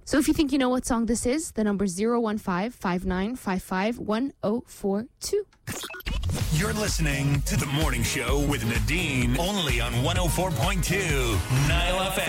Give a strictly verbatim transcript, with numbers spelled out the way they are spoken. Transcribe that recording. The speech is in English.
So if you think you know what song this is, the number zero one five, five nine five five, one zero four two. You're listening to The Morning Show with Nadine, only on one oh four point two Nile F M.